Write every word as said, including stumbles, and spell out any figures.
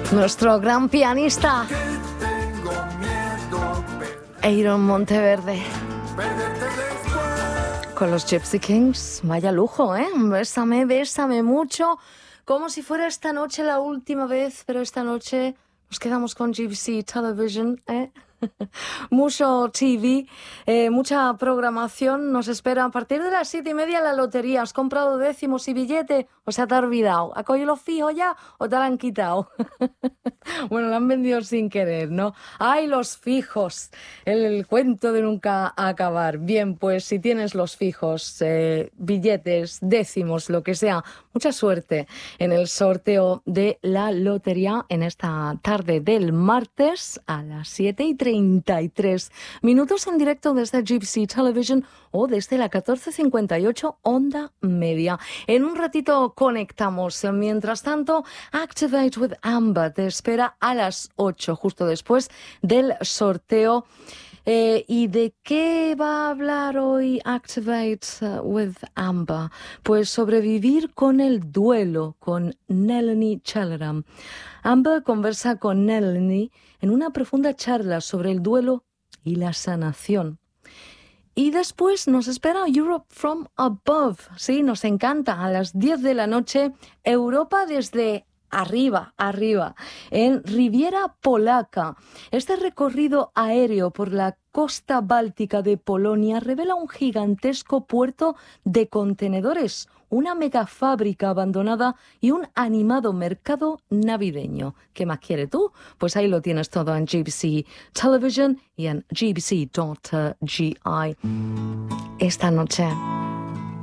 Nuestro gran pianista Aaron Monteverde con los Gypsy Kings. Vaya lujo, ¿eh? Bésame, bésame mucho, como si fuera esta noche la última vez, pero esta noche nos quedamos con Gypsy Television, ¿eh? Mucho T V, eh, mucha programación nos espera. A partir de las siete y media la lotería. ¿Has comprado décimos y billete o se te ha olvidado? ¿Ha cogido los fijos ya o te la han quitado? Bueno, la han vendido sin querer, ¿no? ¡Ay, los fijos! El, el cuento de nunca acabar. Bien, pues si tienes los fijos, eh, billetes, décimos, lo que sea, mucha suerte en el sorteo de la lotería en esta tarde del martes a las siete y treinta y tres minutos en directo desde Gypsy Television o desde la catorce cincuenta y ocho Onda Media. En un ratito conectamos. Mientras tanto, Activate with Amber te espera a las ocho, justo después del sorteo. Eh, ¿Y de qué va a hablar hoy Activate uh, with Amber? Pues sobrevivir con el duelo con Nellany Chelleram. Amber conversa con Nellany en una profunda charla sobre el duelo y la sanación. Y después nos espera Europe from Above. Sí, nos encanta. A las diez de la noche, Europa desde arriba, arriba, en Riviera Polaca. Este recorrido aéreo por la costa báltica de Polonia revela un gigantesco puerto de contenedores, una megafábrica abandonada y un animado mercado navideño. ¿Qué más quieres tú? Pues ahí lo tienes todo en Gypsy Television y en gypsy punto g i. Esta noche